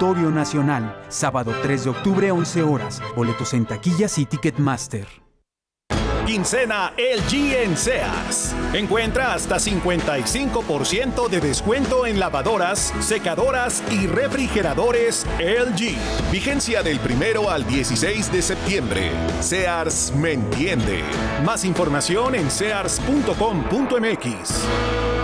Auditorio Nacional. Sábado 3 de octubre, 11 horas. Boletos en taquillas y Ticketmaster. Quincena LG en Sears. Encuentra hasta 55% de descuento en lavadoras, secadoras y refrigeradores LG. Vigencia del 1 al 16 de septiembre. Sears me entiende. Más información en sears.com.mx.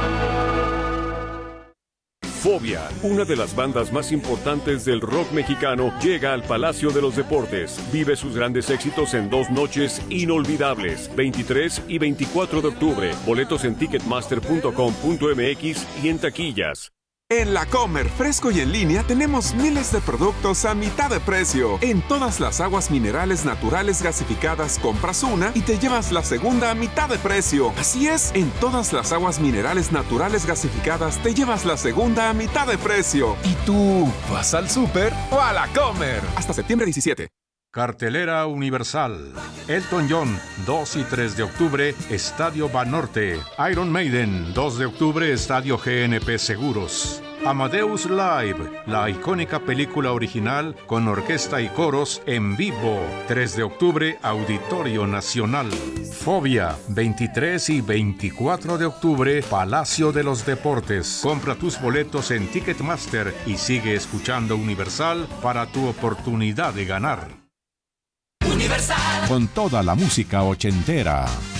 Fobia, una de las bandas más importantes del rock mexicano, llega al Palacio de los Deportes. Vive sus grandes éxitos en 2 noches inolvidables, 23 y 24 de octubre. Boletos en ticketmaster.com.mx y en taquillas. En La Comer, fresco y en línea, tenemos miles de productos a mitad de precio. En todas las aguas minerales naturales gasificadas, compras una y te llevas la segunda a mitad de precio. Así es, en todas las aguas minerales naturales gasificadas, te llevas la segunda a mitad de precio. ¿Y tú, vas al súper o a La Comer? Hasta septiembre 17. Cartelera Universal. Elton John, 2 y 3 de octubre, Estadio Banorte. Iron Maiden, 2 de octubre, Estadio GNP Seguros. Amadeus Live, la icónica película original con orquesta y coros en vivo. 3 de octubre, Auditorio Nacional. Fobia, 23 y 24 de octubre, Palacio de los Deportes. Compra tus boletos en Ticketmaster y sigue escuchando Universal para tu oportunidad de ganar. Universal. Con toda la música ochentera.